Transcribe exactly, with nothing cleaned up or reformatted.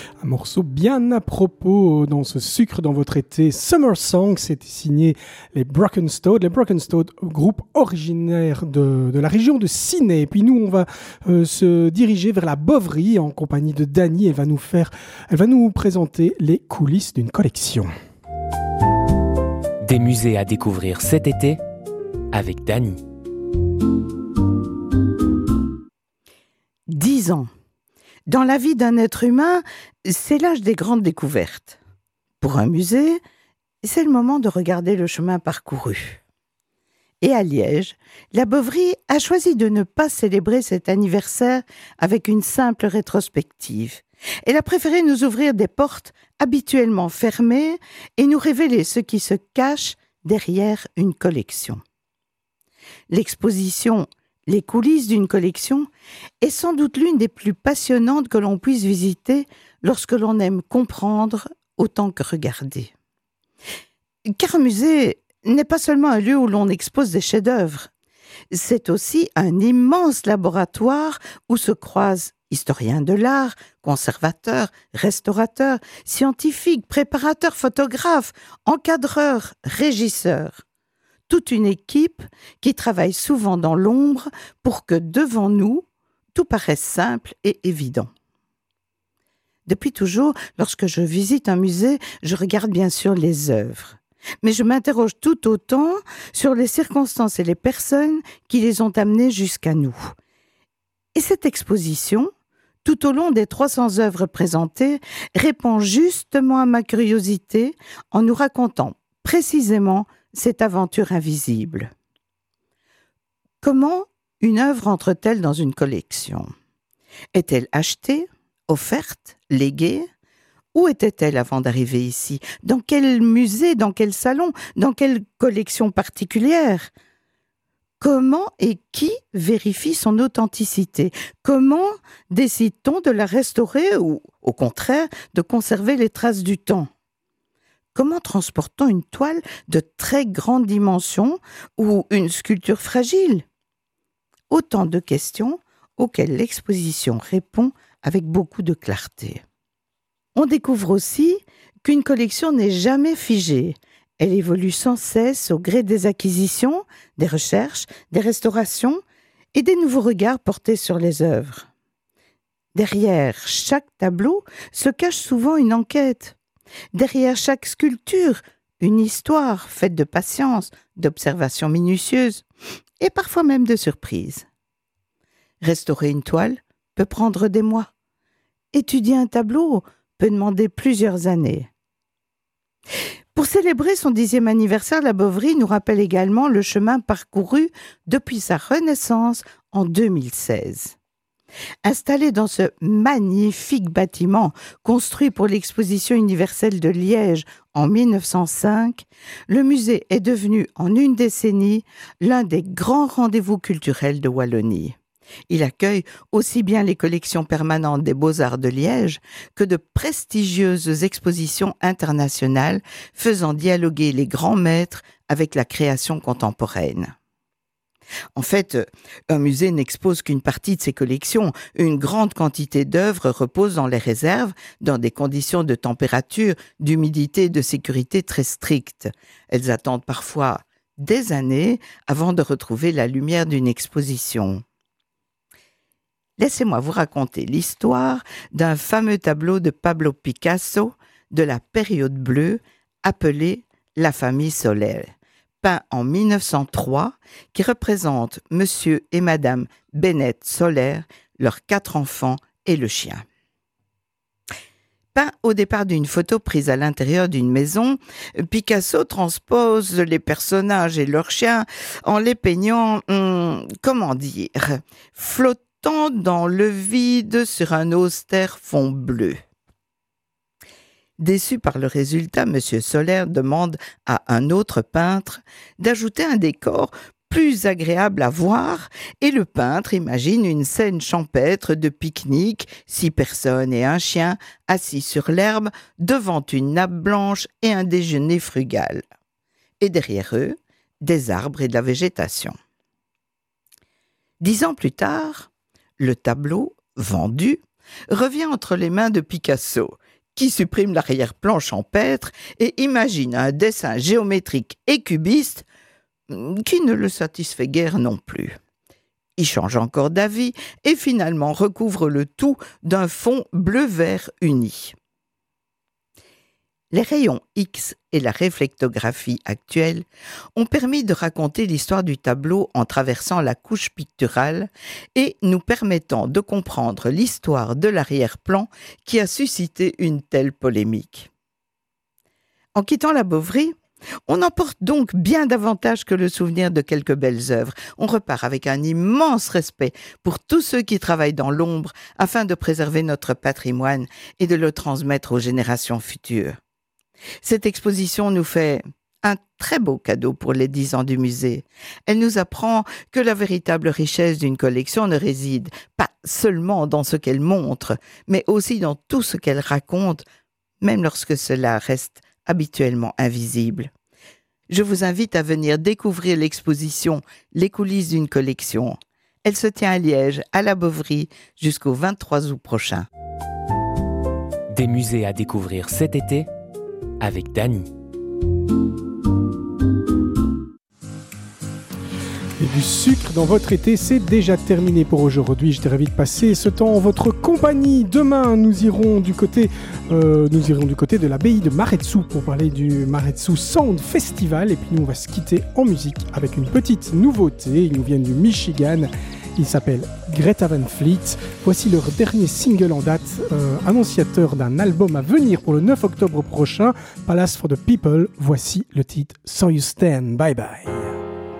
Un morceau bien à propos dans ce sucre dans votre été. Summer Song, c'était signé les Broken Toad. Les Broken Toad, groupe originaire de, de la région de Sydney. Et puis nous, on va euh, se diriger vers la Boverie en compagnie de Dani. Elle va nous faire, elle va nous présenter les coulisses d'une collection. Des musées à découvrir cet été avec Dani. Dix ans. Dans la vie d'un être humain, c'est l'âge des grandes découvertes. Pour un musée, c'est le moment de regarder le chemin parcouru. Et à Liège, la Boverie a choisi de ne pas célébrer cet anniversaire avec une simple rétrospective. Elle a préféré nous ouvrir des portes habituellement fermées et nous révéler ce qui se cache derrière une collection. L'exposition « Les coulisses d'une collection » est sans doute l'une des plus passionnantes que l'on puisse visiter lorsque l'on aime comprendre autant que regarder. Car un musée n'est pas seulement un lieu où l'on expose des chefs-d'œuvre, c'est aussi un immense laboratoire où se croisent historiens de l'art, conservateurs, restaurateurs, scientifiques, préparateurs, photographes, encadreurs, régisseurs. Toute une équipe qui travaille souvent dans l'ombre pour que devant nous, tout paraisse simple et évident. Depuis toujours, lorsque je visite un musée, je regarde bien sûr les œuvres. Mais je m'interroge tout autant sur les circonstances et les personnes qui les ont amenées jusqu'à nous. Et cette exposition, tout au long des trois cents œuvres présentées, répond justement à ma curiosité en nous racontant précisément cette aventure invisible. Comment une œuvre entre-t-elle dans une collection ? Est-elle achetée, offerte, léguée ? Où était-elle avant d'arriver ici ? Dans quel musée, dans quel salon, dans quelle collection particulière ? Comment et qui vérifie son authenticité ? Comment décide-t-on de la restaurer ou, au contraire, de conserver les traces du temps ? Comment transporte-t-on une toile de très grande dimension ou une sculpture fragile ? Autant de questions auxquelles l'exposition répond avec beaucoup de clarté. On découvre aussi qu'une collection n'est jamais figée. Elle évolue sans cesse au gré des acquisitions, des recherches, des restaurations et des nouveaux regards portés sur les œuvres. Derrière chaque tableau se cache souvent une enquête. Derrière chaque sculpture, une histoire faite de patience, d'observations minutieuses et parfois même de surprises. Restaurer une toile peut prendre des mois. Étudier un tableau peut demander plusieurs années. Pour célébrer son dixième anniversaire, la Boverie nous rappelle également le chemin parcouru depuis sa renaissance en deux mille seize. Installé dans ce magnifique bâtiment construit pour l'exposition universelle de Liège en mille neuf cent cinq, le musée est devenu en une décennie l'un des grands rendez-vous culturels de Wallonie. Il accueille aussi bien les collections permanentes des Beaux-Arts de Liège que de prestigieuses expositions internationales faisant dialoguer les grands maîtres avec la création contemporaine. En fait, un musée n'expose qu'une partie de ses collections. Une grande quantité d'œuvres repose dans les réserves, dans des conditions de température, d'humidité et de sécurité très strictes. Elles attendent parfois des années avant de retrouver la lumière d'une exposition. Laissez-moi vous raconter l'histoire d'un fameux tableau de Pablo Picasso de la période bleue appelé « La famille Soler », peint en mille neuf cent trois, qui représente Monsieur et Madame Bennett Soler, leurs quatre enfants et le chien. Peint au départ d'une photo prise à l'intérieur d'une maison, Picasso transpose les personnages et leurs chiens en les peignant, hum, comment dire, flottant dans le vide sur un austère fond bleu. Déçu par le résultat, M. Soler demande à un autre peintre d'ajouter un décor plus agréable à voir et le peintre imagine une scène champêtre de pique-nique, six personnes et un chien assis sur l'herbe devant une nappe blanche et un déjeuner frugal. Et derrière eux, des arbres et de la végétation. Dix ans plus tard, le tableau, vendu, revient entre les mains de Picasso, qui supprime l'arrière-plan champêtre et imagine un dessin géométrique et cubiste qui ne le satisfait guère non plus. Il change encore d'avis et finalement recouvre le tout d'un fond bleu-vert uni. Les rayons X et la réflectographie actuelle ont permis de raconter l'histoire du tableau en traversant la couche picturale et nous permettant de comprendre l'histoire de l'arrière-plan qui a suscité une telle polémique. En quittant la Bovary, on emporte donc bien davantage que le souvenir de quelques belles œuvres. On repart avec un immense respect pour tous ceux qui travaillent dans l'ombre afin de préserver notre patrimoine et de le transmettre aux générations futures. Cette exposition nous fait un très beau cadeau pour les dix ans du musée. Elle nous apprend que la véritable richesse d'une collection ne réside pas seulement dans ce qu'elle montre, mais aussi dans tout ce qu'elle raconte, même lorsque cela reste habituellement invisible. Je vous invite à venir découvrir l'exposition « Les coulisses d'une collection ». Elle se tient à Liège, à la Bovary, jusqu'au vingt-trois août prochain. Des musées à découvrir cet été avec Dany. Et du sucre dans votre été, c'est déjà terminé pour aujourd'hui. Je t'ai ravi de passer ce temps en votre compagnie. Demain, nous irons du côté, euh, nous irons du côté de l'abbaye de Maretsu pour parler du Maretsu Sound Festival. Et puis nous, on va se quitter en musique avec une petite nouveauté. Ils nous viennent du Michigan. Ils s'appellent Greta Van Fleet. Voici leur dernier single en date, euh, annonciateur d'un album à venir pour le neuf octobre prochain. Palace for the People. Voici le titre So You Stand. Bye bye.